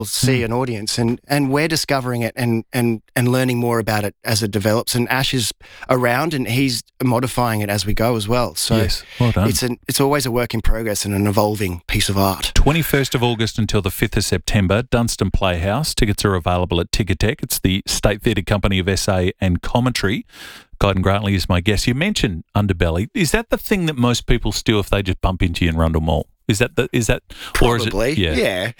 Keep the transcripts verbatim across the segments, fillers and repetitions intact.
see Mm. an audience, and, and we're discovering it and, and, and learning more about it as it develops. And Ash is around and he's modifying it as we go as well. So Yes, well done. it's an it's always a work in progress and an evolving piece of art. twenty-first of August until the fifth of September, Dunstan Playhouse. Tickets are available at Ticketek. It's the State Theatre Company of S A and Commentary. Guyton Grantley is my guest. You mentioned Underbelly. Is that the thing that most people steal if they just bump into you in Rundle Mall? Is that the, is that or is it? Probably, Yeah. yeah.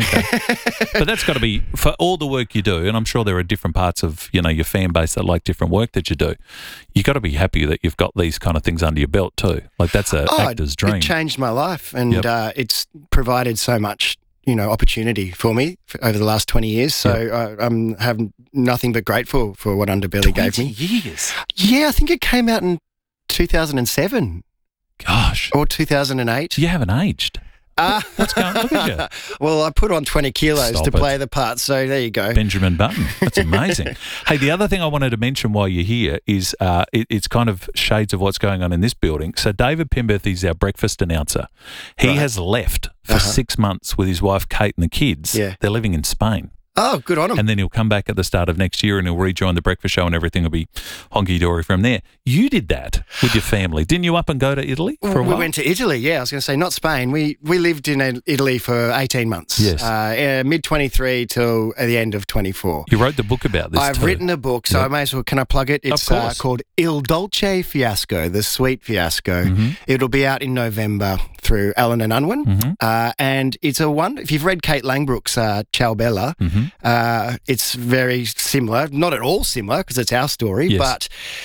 But that's got to be for all the work you do, and I'm sure there are different parts of you know your fan base that like different work that you do. You got to be happy that you've got these kind of things under your belt too. Like that's an Oh, actor's dream. It changed my life, and Yep. uh, it's provided so much, you know, opportunity for me for over the last twenty years. So I, I'm have nothing but grateful for what Underbelly gave me. years. Yeah, I think it came out in two thousand seven Gosh, or two thousand eight. you haven't aged. Uh, What's going on? Look at well, I put on twenty kilos Stop to it. play the part, so there you go. Benjamin Button. That's amazing. Hey, the other thing I wanted to mention while you're here is uh, it, it's kind of shades of what's going on in this building. So David Pembeth is our breakfast announcer. He Right. has left for Uh-huh. six months with his wife Kate and the kids. Yeah. They're living in Spain. Oh, good on him. And then he'll come back at the start of next year and he'll rejoin the breakfast show and everything will be honky-dory from there. You did that with your family. Didn't you up and go to Italy for a we while? went to Italy, yeah. I was going to say, not Spain. We we lived in uh, Italy for eighteen months. Yes. Uh, mid twenty-three till the end of twenty-four. You wrote the book about this I've too. written a book, so Yep. I may as well, can I plug it? It's uh, course. called Il Dolce Fiasco, The Sweet Fiasco. Mhm. It'll be out in November through Allen and Unwin. Mhm. Uh, and it's a one, if you've read Kate Langbrook's uh, Ciao Bella, Mhm. uh, it's very similar, not at all similar because it's our story, Yes. but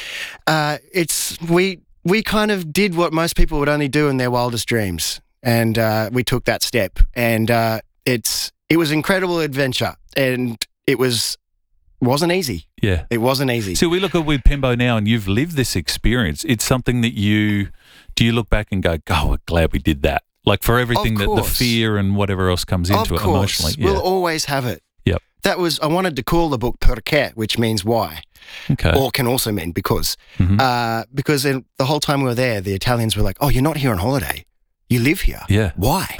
uh, it's, we, we kind of did what most people would only do in their wildest dreams. And uh, we took that step, and uh, it's, it was incredible adventure, and it was, wasn't easy. Yeah. It wasn't easy. So we look at with Pembo now and you've lived this experience. It's something that you, do you look back and go, God, we're glad we did that? Like for everything that the course. fear and whatever else comes into of it course, emotionally. we'll Yeah. always have it. Yep. That was, I wanted to call the book Perché, which means why, Okay. or can also mean because. Mhm. Uh, because in, the whole time we were there, the Italians were like, oh, you're not here on holiday. You live here. Yeah. Why?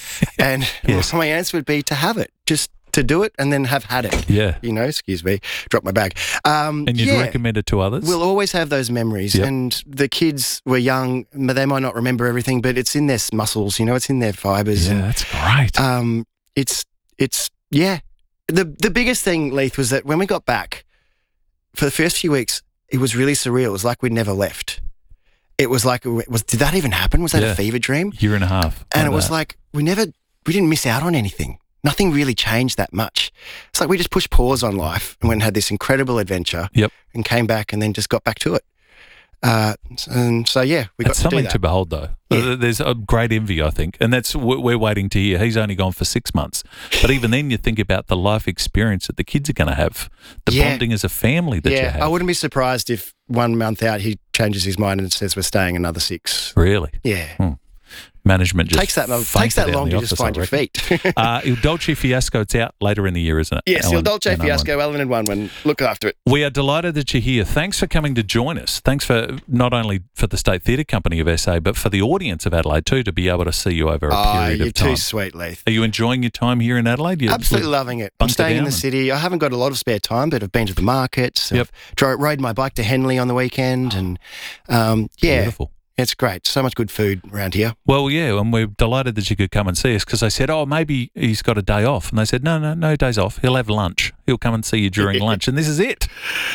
and Yes. well, my answer would be to have it, just to do it and then have had it. Yeah. You know, excuse me, drop my bag. Um, And you'd yeah. recommend it to others? We'll always have those memories. Yep. And the kids were young, but they might not remember everything, but it's in their muscles, you know, it's in their fibres. yeah, And that's great. um, it's, it's, yeah. The, the biggest thing, Leith, was that when we got back, for the first few weeks, it was really surreal. It was like we'd never left. It was like, it was, did that even happen? Was that Yeah. a fever dream? Year and a half. And like it was that. like, we never, we didn't miss out on anything. Nothing really changed that much. It's like we just pushed pause on life and went and had this incredible adventure. Yep. And came back and then just got back to it. Uh, and so, yeah, we got It's to do something that. to behold, though. Yeah. There's a great envy, I think, and that's what we're waiting to hear. He's only gone for six months, but even then, you think about the life experience that the kids are going to have, the Yeah. bonding as a family that you yeah, have. I wouldn't be surprised if one month out he changes his mind and says we're staying another six. Really, Yeah. management just Takes that long, fainted takes that out long in to the just office, I find your reckon. feet. uh, Il Dolce Fiasco, it's out later in the year, isn't it? yes, Il Ellen Dolce and Unwin. Fiasco, Ellen and One One. Look after it. We are delighted that you're here. Thanks for coming to join us. Thanks for not only for the State Theatre Company of S A, but for the audience of Adelaide too, to be able to see you over a Oh, period you're of time. too sweet, Leith. Are you enjoying your time here in Adelaide? You Absolutely loving it. I'm bunked it staying in down the and- city. I haven't got a lot of spare time, but I've been to the markets. Yep. I've dro- rode my bike to Henley on the weekend, and um, yeah, Beautiful. it's great. So much good food around here. Well, yeah, and we're delighted that you could come and see us because I said, oh, maybe he's got a day off. And they said, no, no, no days off. He'll have lunch. He'll come and see you during lunch. And this is it.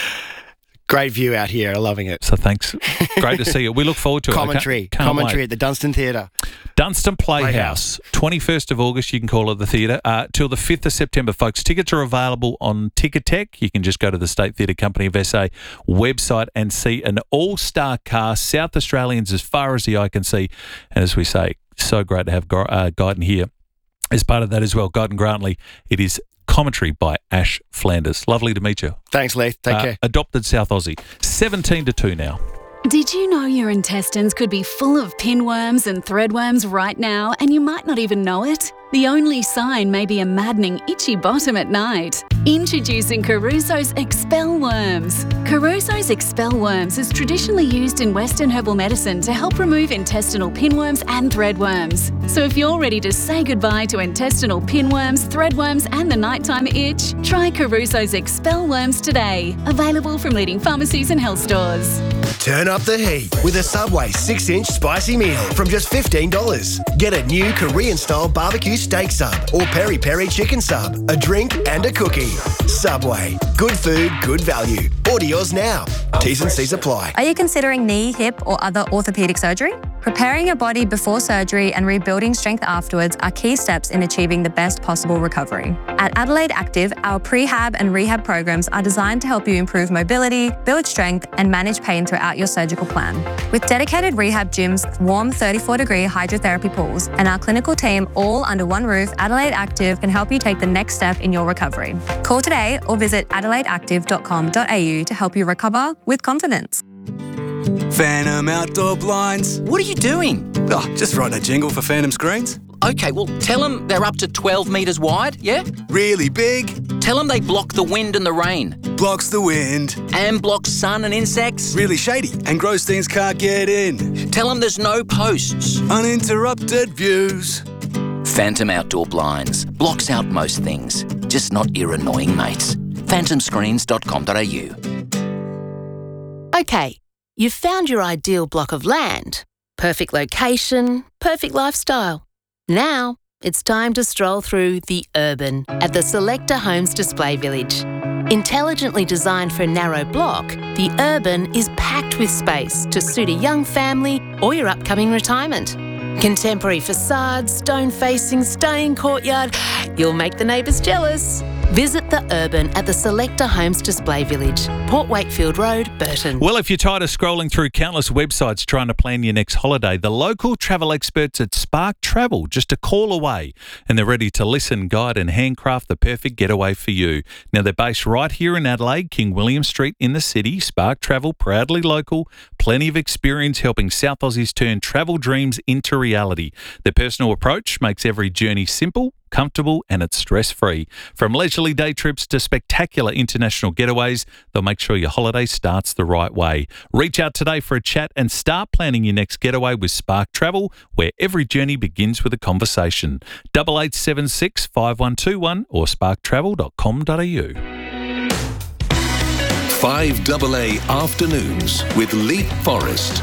Great view out here. I'm loving it. So thanks. Great to see you. We look forward to it. Commentary, Okay? Can't commentary wait. at the Dunstan Theatre. Dunstan Playhouse, twenty-first of August, you can call it the theatre, uh, till the fifth of September, folks. Tickets are available on Ticketek. You can just go to the State Theatre Company of S A website and see an all-star cast, South Australians as far as the eye can see. And as we say, so great to have Gu- uh, Guyton here as part of that as well. Guyton Grantley, it is commentary by Ash Flanders. Lovely to meet you. Thanks, Leith. Take Uh, care. Adopted South Aussie. seventeen to two now. Did you know your intestines could be full of pinworms and threadworms right now and you might not even know it? The only sign may be a maddening itchy bottom at night. Introducing Caruso's Expel Worms. Caruso's Expel Worms is traditionally used in Western herbal medicine to help remove intestinal pinworms and threadworms. So if you're ready to say goodbye to intestinal pinworms, threadworms and the nighttime itch, try Caruso's Expel Worms today. Available from leading pharmacies and health stores. Turn up the heat with a Subway six inch spicy meal from just fifteen dollars. Get a new Korean-style barbecue steak sub or peri-peri chicken sub, a drink and a cookie. Subway. Good food, good value. Order yours now. T's and C's apply. Are you considering knee, hip or other orthopaedic surgery? Preparing your body before surgery and rebuilding strength afterwards are key steps in achieving the best possible recovery. At Adelaide Active, our prehab and rehab programs are designed to help you improve mobility, build strength and manage pain throughout your surgical plan. With dedicated rehab gyms, warm thirty-four degree hydrotherapy pools and our clinical team all under one roof, Adelaide Active can help you take the next step in your recovery. Call today or visit adelaide active dot com dot a u to help you recover with confidence. Phantom Outdoor Blinds. What are you doing? Oh, just writing a jingle for Phantom Screens. Okay, well, tell them they're up to twelve metres wide, yeah? Really big. Tell them they block the wind and the rain. Blocks the wind. And blocks sun and insects. Really shady and gross things can't get in. Tell them there's no posts. Uninterrupted views. Phantom Outdoor Blinds. Blocks out most things, just not your annoying mates. phantom screens dot com dot a u. Okay, you've found your ideal block of land. Perfect location, perfect lifestyle. Now, it's time to stroll through the urban at the Selector Homes Display Village. Intelligently designed for a narrow block, the urban is packed with space to suit a young family or your upcoming retirement. Contemporary facades, stone-facing, stunning courtyard. You'll make the neighbours jealous. Visit the urban at the Selector Homes Display Village, Port Wakefield Road, Burton. Well, if you're tired of scrolling through countless websites trying to plan your next holiday, the local travel experts at Spark Travel just a call away, and they're ready to listen, guide and handcraft the perfect getaway for you. Now, they're based right here in Adelaide, King William Street in the city. Spark Travel, proudly local, plenty of experience helping South Aussies turn travel dreams into reality. Their personal approach makes every journey simple, comfortable and it's stress-free. From leisurely day trips to spectacular international getaways, they'll make sure your holiday starts the right way. Reach out today for a chat and start planning your next getaway with Spark Travel, where every journey begins with a conversation. eight eight seven six, five one two one or spark travel dot com dot a u. five A A Afternoons with Leap Forest.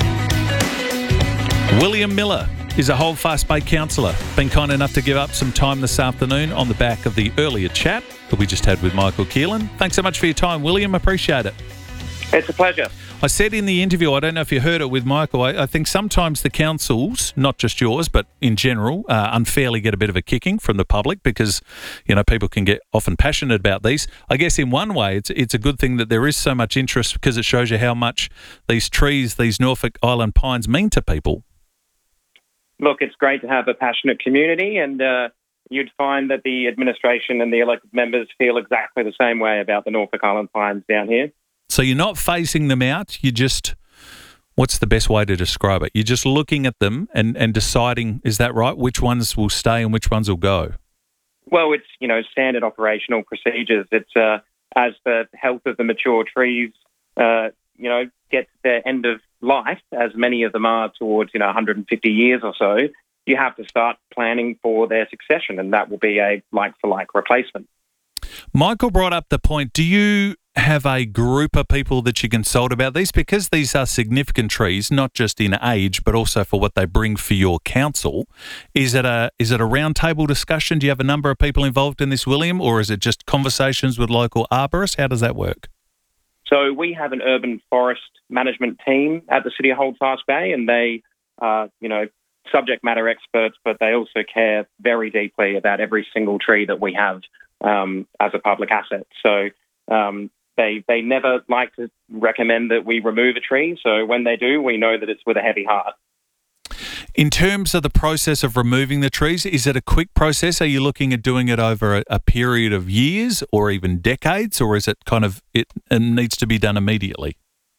William Miller is a Holdfast Bay councillor. Been kind enough to give up some time this afternoon on the back of the earlier chat that we just had with Michael Keelan. Thanks so much for your time, William. Appreciate it. It's a pleasure. I said in the interview, I don't know if you heard it with Michael, I, I think sometimes the councils, not just yours, but in general, uh, unfairly get a bit of a kicking from the public because, you know, people can get often passionate about these. I guess in one way, it's it's a good thing that there is so much interest because it shows you how much these trees, these Norfolk Island pines mean to people. Look, it's great to have a passionate community, and uh, you'd find that the administration and the elected members feel exactly the same way about the Norfolk Island pines down here. So you're not phasing them out, you just, what's the best way to describe it? You're just looking at them and, and deciding, is that right, which ones will stay and which ones will go? Well, it's, you know, standard operational procedures. It's uh, as the health of the mature trees, uh, you know, get to their end of life, as many of them are towards, you know, one hundred fifty years or so, you have to start planning for their succession, and that will be a like-for-like replacement. Michael brought up the point, do you have a group of people that you consult about these? Because these are significant trees, not just in age, but also for what they bring for your council. Is it a is it a roundtable discussion? Do you have a number of people involved in this, William, or is it just conversations with local arborists? How does that work? So we have an urban forest management team at the City of Holdfast Bay, and they are, you know, subject matter experts, but they also care very deeply about every single tree that we have um, as a public asset. So um, they they never like to recommend that we remove a tree. So when they do, we know that it's with a heavy heart. In terms of the process of removing the trees, is it a quick process? Are you looking at doing it over a, a period of years or even decades, or is it kind of, it, it needs to be done immediately?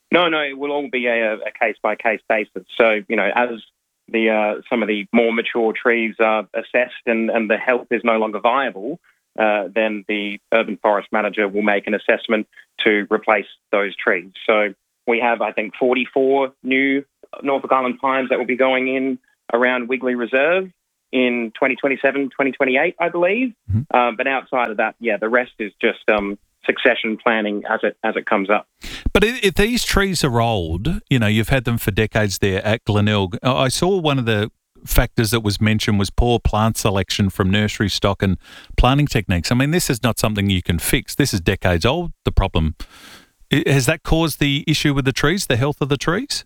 No, no, it will all be a, a case-by-case basis. So, you know, as the uh, some of the more mature trees are assessed and, and the health is no longer viable, uh, then the urban forest manager will make an assessment to replace those trees. So we have, I think, forty-four new Norfolk Island pines that will be going in around Wigley Reserve in twenty twenty-seven, twenty twenty-eight, I believe. Mm-hmm. Um, but outside of that, yeah, the rest is just um, succession planning as it as it comes up. But if, if these trees are old, you know, you've had them for decades there at Glenelg. I saw one of the factors that was mentioned was poor plant selection from nursery stock and planting techniques. I mean, this is not something you can fix. This is decades old, the problem. Has that caused the issue with the trees, the health of the trees?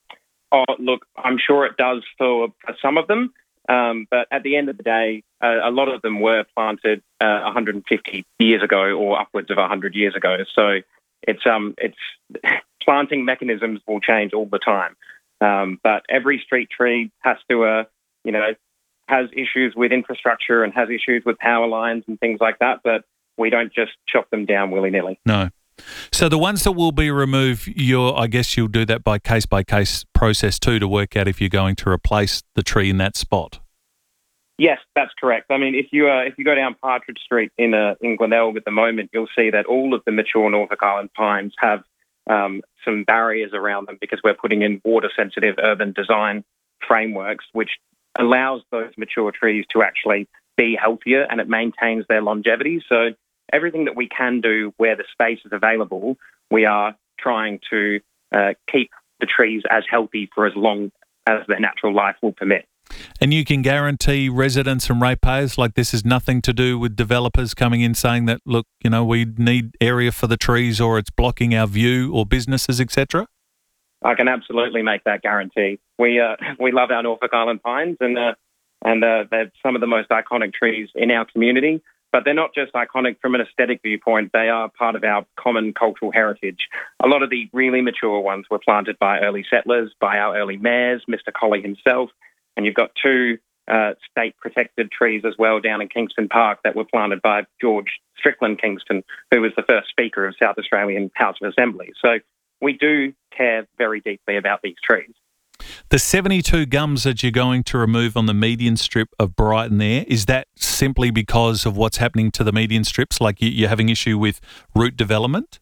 Oh, look, I'm sure it does for, for some of them. Um, but at the end of the day, uh, a lot of them were planted uh, one hundred fifty years ago or upwards of one hundred years ago. So it's um it's planting mechanisms will change all the time. Um, but every street tree has to, uh, you know, has issues with infrastructure and has issues with power lines and things like that. But we don't just chop them down willy-nilly. No. So the ones that will be removed, you're, I guess you'll do that by case-by-case process too to work out if you're going to replace the tree in that spot. Yes, that's correct. I mean, if you uh, if you go down Partridge Street in uh, in Glenelg at the moment, you'll see that all of the mature Norfolk Island pines have um, some barriers around them because we're putting in water-sensitive urban design frameworks, which allows those mature trees to actually be healthier and it maintains their longevity. So everything that we can do where the space is available, we are trying to uh, keep the trees as healthy for as long as their natural life will permit. And you can guarantee residents and ratepayers, like this is nothing to do with developers coming in saying that, look, you know, we need area for the trees or it's blocking our view or businesses, et cetera? I can absolutely make that guarantee. We uh, we love our Norfolk Island pines and, uh, and uh, they're some of the most iconic trees in our community. But they're not just iconic from an aesthetic viewpoint, they are part of our common cultural heritage. A lot of the really mature ones were planted by early settlers, by our early mayors, Mister Colley himself, and you've got two uh, state-protected trees as well down in Kingston Park that were planted by George Strickland Kingston, who was the first Speaker of South Australian House of Assembly. So we do care very deeply about these trees. The seventy-two gums that you're going to remove on the median strip of Brighton there, is that simply because of what's happening to the median strips, like you're having issue with root development?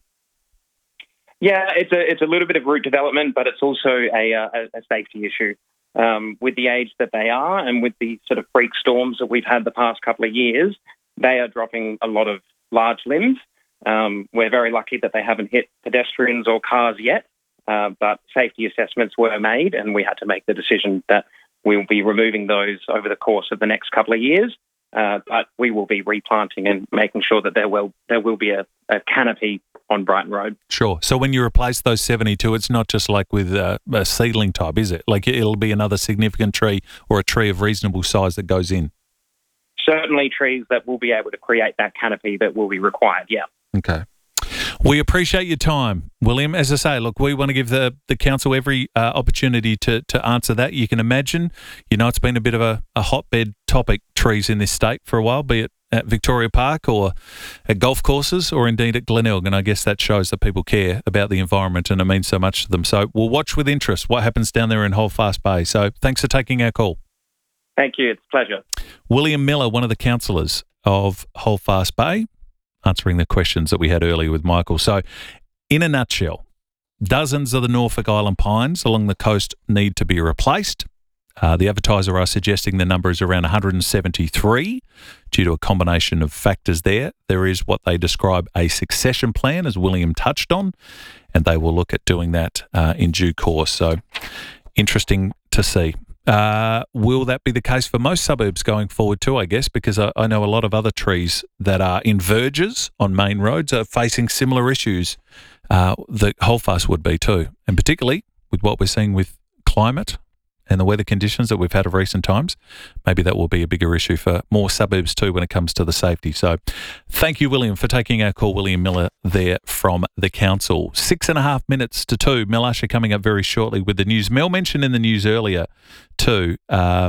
Yeah, it's a it's a little bit of root development, but it's also a, a, a safety issue. Um, with the age that they are and with the sort of freak storms that we've had the past couple of years, they are dropping a lot of large limbs. Um, we're very lucky that they haven't hit pedestrians or cars yet. Uh, but safety assessments were made and we had to make the decision that we'll be removing those over the course of the next couple of years. Uh, but we will be replanting and making sure that there will there will be a, a canopy on Brighton Road. Sure. So when you replace those seventy-two, it's not just like with uh, a seedling type, is it? Like it'll be another significant tree or a tree of reasonable size that goes in? Certainly trees that will be able to create that canopy that will be required, yeah. Okay. We appreciate your time, William. As I say, look, we want to give the, the council every uh, opportunity to, to answer that. You can imagine, you know, it's been a bit of a, a hotbed topic, trees in this state for a while, be it at Victoria Park or at golf courses or indeed at Glenelg. And I guess that shows that people care about the environment and it means so much to them. So we'll watch with interest what happens down there in Holdfast Bay. So thanks for taking our call. Thank you. It's a pleasure. William Miller, one of the councillors of Holdfast Bay, answering the questions that we had earlier with Michael. So, in a nutshell, dozens of the Norfolk Island pines along the coast need to be replaced. Uh, the advertiser are suggesting the number is around one hundred seventy-three due to a combination of factors there. There is what they describe a succession plan, as William touched on, and they will look at doing that uh, in due course. So, interesting to see. Uh, will that be the case for most suburbs going forward too, I guess, because I, I know a lot of other trees that are in verges on main roads are facing similar issues uh, that Holdfast would be too, and particularly with what we're seeing with climate and the weather conditions that we've had of recent times, maybe that will be a bigger issue for more suburbs too when it comes to the safety. So thank you, William, for taking our call. William Miller there from the council. Six and a half minutes to two. Mel Usher coming up very shortly with the news. Mel mentioned in the news earlier too, um,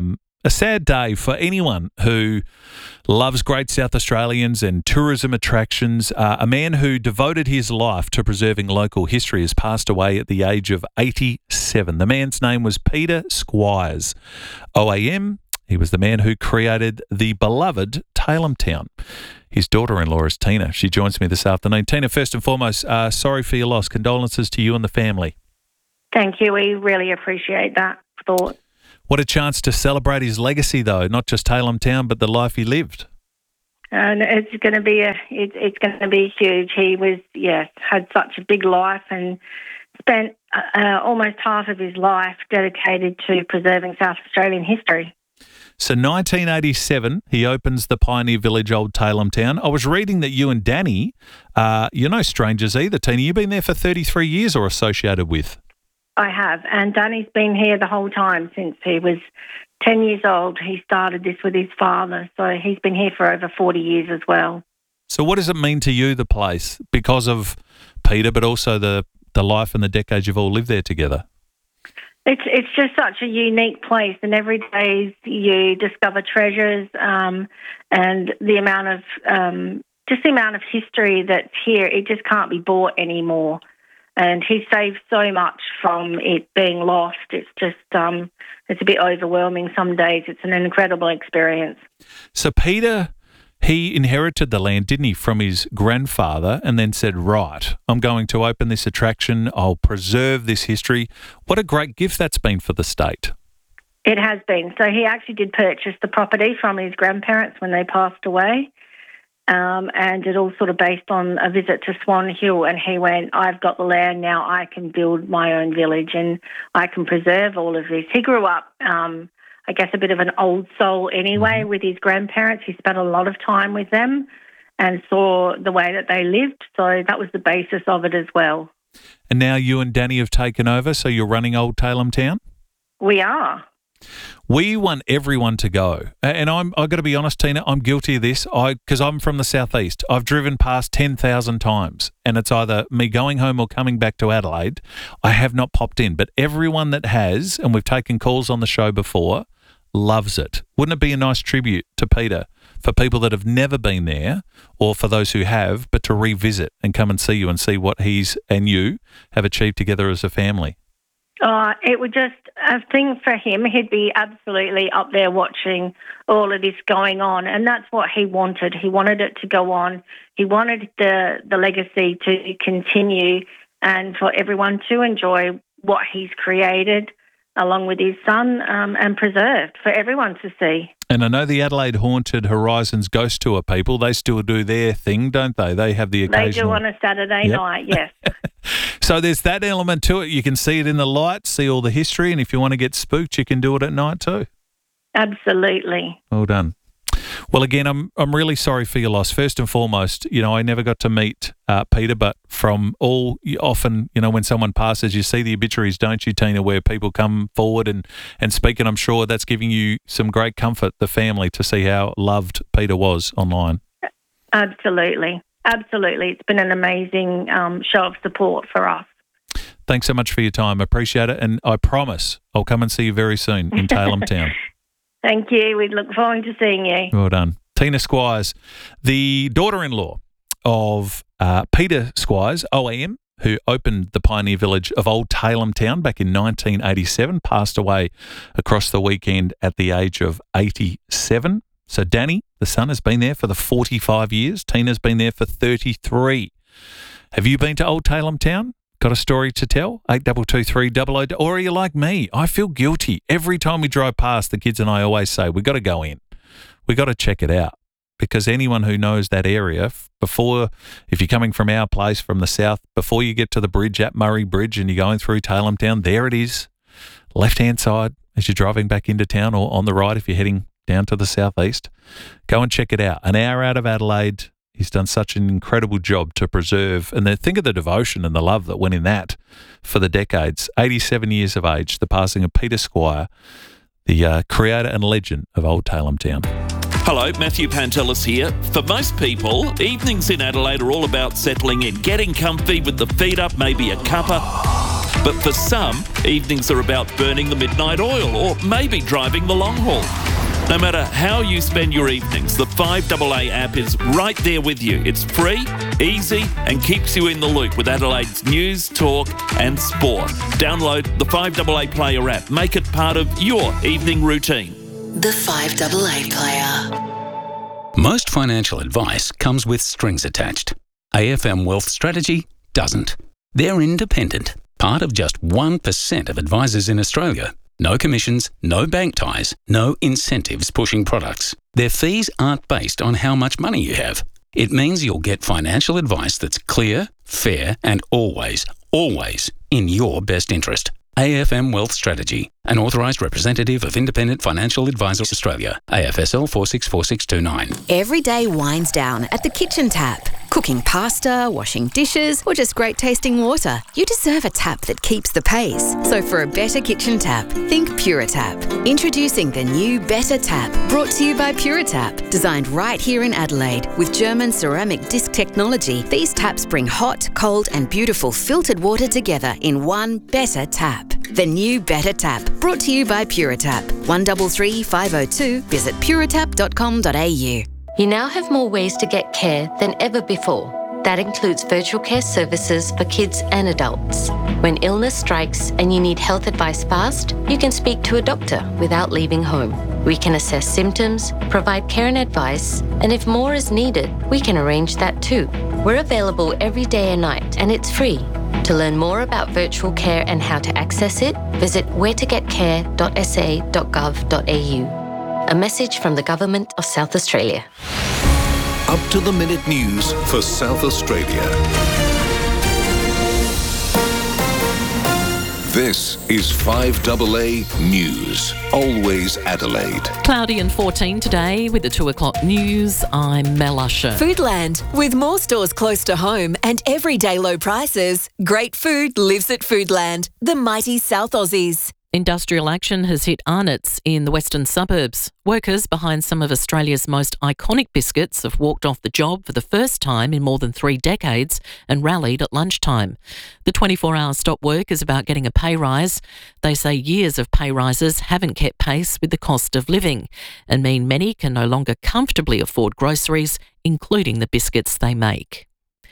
a sad day for anyone who loves great South Australians and tourism attractions. Uh, a man who devoted his life to preserving local history has passed away at the age of eighty-seven. The man's name was Peter Squires. O A M, he was the man who created the beloved Tailem Town. His daughter-in-law is Tina. She joins me this afternoon. Tina, first and foremost, uh, sorry for your loss. Condolences to you and the family. Thank you. We really appreciate that thought. What a chance to celebrate his legacy, though, not just Tailem Town, but the life he lived. And it's going to be a, it, it's going to be huge. He was, yes, had such a big life and spent uh, almost half of his life dedicated to preserving South Australian history. So nineteen eighty-seven, he opens the pioneer village, Old Tailem Town. I was reading that you and Danny, uh, you're no strangers either, Tina. You've been there for thirty-three years or associated with. I have, and Danny's been here the whole time since he was ten years old. He started this with his father, so he's been here for over forty years as well. So what does it mean to you, the place, because of Peter, but also the, the life and the decades you've all lived there together? It's it's just such a unique place, and every day you discover treasures, um, and the amount of um, just the amount of history that's here, it just can't be bought anymore. And he saved so much from it being lost. It's just, um, it's a bit overwhelming some days. It's an incredible experience. So Peter, he inherited the land, didn't he, from his grandfather, and then said, right, I'm going to open this attraction. I'll preserve this history. What a great gift that's been for the state. It has been. So he actually did purchase the property from his grandparents when they passed away. Um, and it all sort of based on a visit to Swan Hill, and he went, I've got the land now, I can build my own village and I can preserve all of this. He grew up, um, I guess, a bit of an old soul anyway with his grandparents. He spent a lot of time with them and saw the way that they lived, so that was the basis of it as well. And now you and Danny have taken over, so you're running Old Tailem Town? We are. We want everyone to go, and I'm I've got to be honest, Tina, I'm guilty of this. I because I'm from the southeast. I've driven past ten thousand times, and it's either me going home or coming back to Adelaide. I have not popped in, but everyone that has, and we've taken calls on the show before, loves it. Wouldn't it be a nice tribute to Peter for people that have never been there, or for those who have, but to revisit and come and see you and see what he's and you have achieved together as a family? Uh, it would just, a thing for him, he'd be absolutely up there watching all of this going on, and that's what he wanted. He wanted it to go on. He wanted the, the legacy to continue and for everyone to enjoy what he's created along with his son um, and preserved for everyone to see. And I know the Adelaide Haunted Horizons Ghost Tour people, they still do their thing, don't they? They have the occasional... They do on a Saturday Yep. night, yes. So there's that element to it. You can see it in the lights, see all the history, and if you want to get spooked, you can do it at night too. Absolutely. Well done. Well, again, I'm I'm really sorry for your loss. First and foremost, you know, I never got to meet uh, Peter, but from all, often, you know, when someone passes, you see the obituaries, don't you, Tina, where people come forward and, and speak, and I'm sure that's giving you some great comfort, the family, to see how loved Peter was online. Absolutely. Absolutely. It's been an amazing um, show of support for us. Thanks so much for your time. Appreciate it, and I promise I'll come and see you very soon in Tailem Town. Thank you. We look forward to seeing you. Well done. Tina Squires, the daughter-in-law of uh, Peter Squires, O A M, who opened the pioneer village of Old Tailem Town back in nineteen eighty-seven, passed away across the weekend at the age of eighty-seven. So Danny, the son, has been there for the forty-five years. Tina's been there for thirty-three. Have you been to Old Tailem Town? Got a story to tell? eight two two three double oh. Or are you like me? I feel guilty. Every time we drive past, the kids and I always say, we've got to go in. We've got to check it out. Because anyone who knows that area, before, if you're coming from our place, from the south, before you get to the bridge at Murray Bridge and you're going through Tailem Town, there it is, left-hand side as you're driving back into town, or on the right if you're heading down to the southeast. Go and check it out. An hour out of Adelaide. He's done such an incredible job to preserve, and then think of the devotion and the love that went in that for the decades. eighty-seven years of age, the passing of Peter Squire, the uh, creator and legend of Old Tailem Town. Hello, Matthew Pantelis here. For most people, evenings in Adelaide are all about settling in, getting comfy with the feet up, maybe a cuppa. But for some, evenings are about burning the midnight oil or maybe driving the long haul. No matter how you spend your evenings, the five A A app is right there with you. It's free, easy, and keeps you in the loop with Adelaide's news, talk, and sport. Download the five A A Player app. Make it part of your evening routine. The five A A Player. Most financial advice comes with strings attached. A F M Wealth Strategy doesn't. They're independent, part of just one percent of advisors in Australia. No commissions, no bank ties, no incentives pushing products. Their fees aren't based on how much money you have. It means you'll get financial advice that's clear, fair, and always, always in your best interest. A F M Wealth Strategy, an authorised representative of Independent Financial Advisors Australia, A F S L four six four six two nine. Every day winds down at the kitchen tap. Cooking pasta, washing dishes, or just great tasting water. You deserve a tap that keeps the pace. So for a better kitchen tap, think PuraTap. Introducing the new Better Tap, brought to you by PuraTap. Designed right here in Adelaide with German ceramic disc technology, these taps bring hot, cold and beautiful filtered water together in one Better Tap. The new Better Tap, brought to you by PuraTap. one three three five zero two. Visit puratap dot com dot a u. You now have more ways to get care than ever before. That includes virtual care services for kids and adults. When illness strikes and you need health advice fast, you can speak to a doctor without leaving home. We can assess symptoms, provide care and advice, and if more is needed, we can arrange that too. We're available every day and night, and it's free. To learn more about virtual care and how to access it, visit where to get care dot s a dot gov dot a u. A message from the Government of South Australia. Up to the minute news for South Australia. This is five A A News. Always Adelaide. Cloudy and fourteen today with the two o'clock news. I'm Mel Usher. Foodland. With more stores close to home and everyday low prices, great food lives at Foodland. The mighty South Aussies. Industrial action has hit Arnott's in the western suburbs. Workers behind some of Australia's most iconic biscuits have walked off the job for the first time in more than three decades and rallied at lunchtime. The twenty-four hour stop work is about getting a pay rise. They say years of pay rises haven't kept pace with the cost of living and mean many can no longer comfortably afford groceries, including the biscuits they make.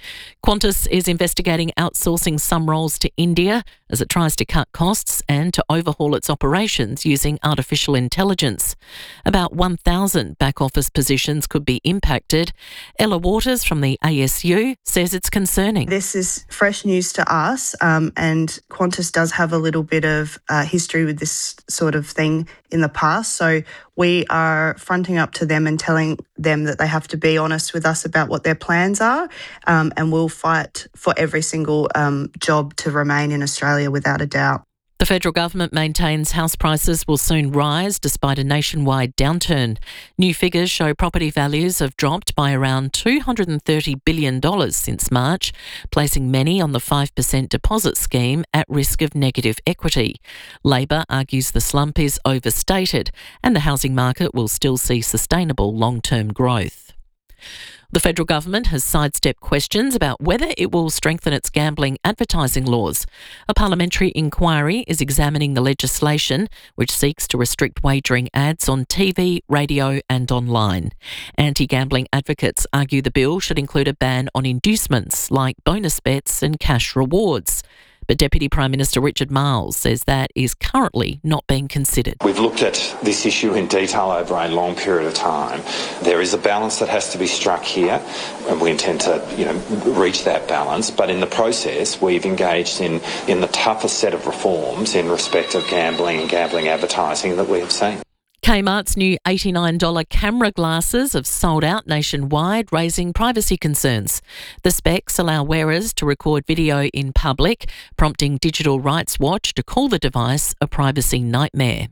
Qantas is investigating outsourcing some roles to India as it tries to cut costs and to overhaul its operations using artificial intelligence. About one thousand back-office positions could be impacted. Ella Waters from the A S U says it's concerning. This is fresh news to us, um, and Qantas does have a little bit of uh, history with this sort of thing in the past. So we are fronting up to them and telling them that they have to be honest with us about what their plans are, um, and we'll fight for every single um, job to remain in Australia without a doubt. The federal government maintains house prices will soon rise despite a nationwide downturn. New figures show property values have dropped by around two hundred thirty billion dollars since March, placing many on the five percent deposit scheme at risk of negative equity. Labor argues the slump is overstated and the housing market will still see sustainable long-term growth. The federal government has sidestepped questions about whether it will strengthen its gambling advertising laws. A parliamentary inquiry is examining the legislation which seeks to restrict wagering ads on T V, radio and online. Anti-gambling advocates argue the bill should include a ban on inducements like bonus bets and cash rewards. But Deputy Prime Minister Richard Marles says that is currently not being considered. We've looked at this issue in detail over a long period of time. There is a balance that has to be struck here, and we intend to, you know, reach that balance. But in the process, we've engaged in, in the toughest set of reforms in respect of gambling and gambling advertising that we have seen. Kmart's new eighty-nine dollars camera glasses have sold out nationwide, raising privacy concerns. The specs allow wearers to record video in public, prompting Digital Rights Watch to call the device a privacy nightmare.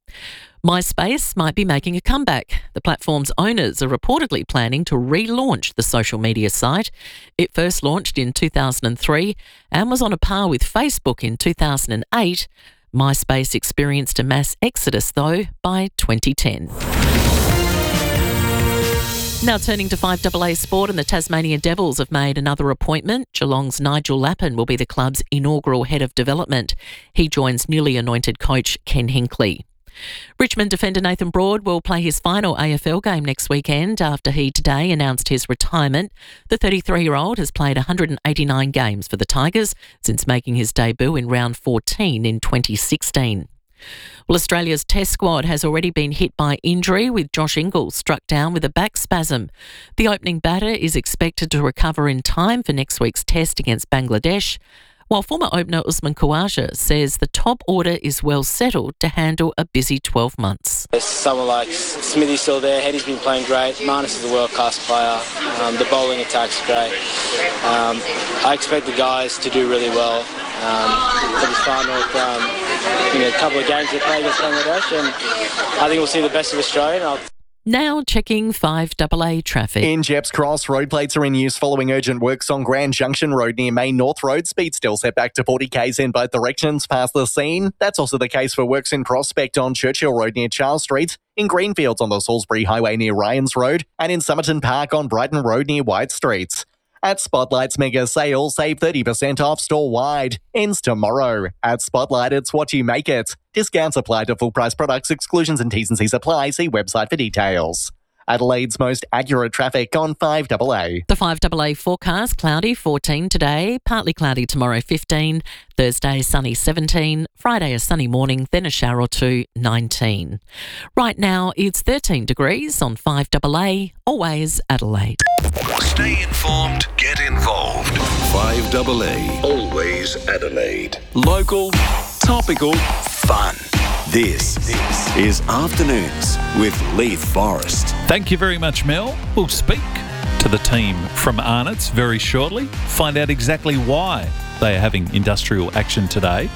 MySpace might be making a comeback. The platform's owners are reportedly planning to relaunch the social media site. It first launched in two thousand three and was on a par with Facebook in two thousand eight. MySpace experienced a mass exodus, though, by twenty ten. Now turning to five A A Sport, and the Tasmania Devils have made another appointment. Geelong's Nigel Lappin will be the club's inaugural head of development. He joins newly anointed coach Ken Hinkley. Richmond defender Nathan Broad will play his final A F L game next weekend after he today announced his retirement. The thirty-three-year-old has played one hundred eighty-nine games for the Tigers since making his debut in round fourteen in twenty sixteen. Well, Australia's Test squad has already been hit by injury, with Josh Ingles struck down with a back spasm. The opening batter is expected to recover in time for next week's Test against Bangladesh, while former opener Usman Khawaja says the top order is well settled to handle a busy twelve months. There's someone like Smithy's still there, Hedy's been playing great, Marnus is a world-class player, um, the bowling attack's great. Um, I expect the guys to do really well um, for this final. Um, you know, a couple of games they play against Bangladesh, and I think we'll see the best of Australia. And I'll Now checking five A A traffic. In Jeps Cross, road plates are in use following urgent works on Grand Junction Road near Main North Road. Speed still set back to forty k's in both directions past the scene. That's also the case for works in Prospect on Churchill Road near Charles Street, in Greenfields on the Salisbury Highway near Ryans Road, and in Somerton Park on Brighton Road near White Street. At Spotlight's mega sale, save thirty percent off store-wide. Ends tomorrow. At Spotlight, it's what you make it. Discounts apply to full-price products, exclusions and T's and C's apply. See website for details. Adelaide's most accurate traffic on five A A. The five A A forecast, cloudy fourteen today, partly cloudy tomorrow fifteen, Thursday sunny seventeen, Friday a sunny morning, then a shower or two, nineteen. Right now it's thirteen degrees on five A A, always Adelaide. Stay informed, get involved. five A A, always Adelaide. Local, topical, fun. This, this is Afternoons with Leith Forrest. Thank you very much, Mel. We'll speak to the team from Arnott's very shortly, find out exactly why they are having industrial action today.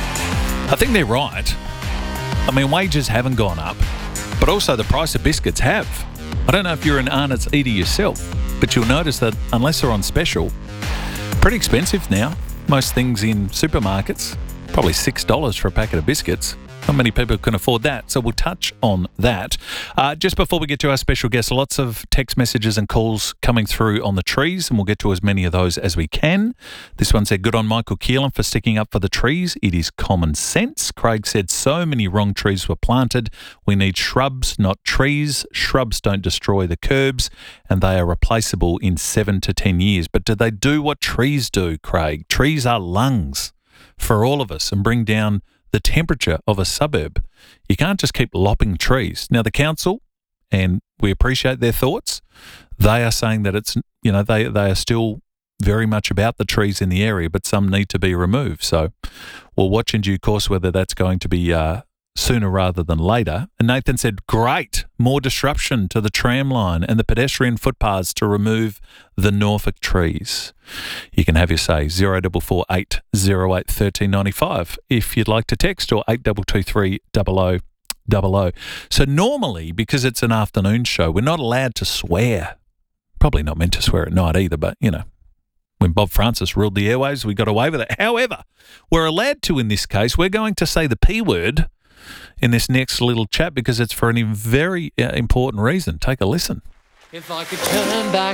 I think they're right. I mean, wages haven't gone up, but also the price of biscuits have. I don't know if you're an Arnott's eater yourself, but you'll notice that unless they're on special, pretty expensive now. Most things in supermarkets, probably six dollars for a packet of biscuits. Not many people can afford that, so we'll touch on that. Uh, just before we get to our special guest, lots of text messages and calls coming through on the trees, and we'll get to as many of those as we can. This one said, good on Michael Keelan for sticking up for the trees. It is common sense. Craig said, so many wrong trees were planted. We need shrubs, not trees. Shrubs don't destroy the curbs, and they are replaceable in seven to ten years. But do they do what trees do, Craig? Trees are lungs for all of us and bring down the temperature of a suburb. You can't just keep lopping trees. Now, the council, and we appreciate their thoughts, they are saying that it's, you know, they, they are still very much about the trees in the area, but some need to be removed. So we'll watch in due course whether that's going to be uh, sooner rather than later. And Nathan said, great, more disruption to the tram line and the pedestrian footpaths to remove the Norfolk trees. You can have your say, zero four four eight zero eight one three nine five if you'd like to text, or eight two two three double oh double oh. So normally, because it's an afternoon show, we're not allowed to swear. Probably not meant to swear at night either, but, you know, when Bob Francis ruled the airwaves, we got away with it. However, we're allowed to in this case. We're going to say the P word in this next little chat because it's for a very uh, important reason. Take a listen. If I could turn back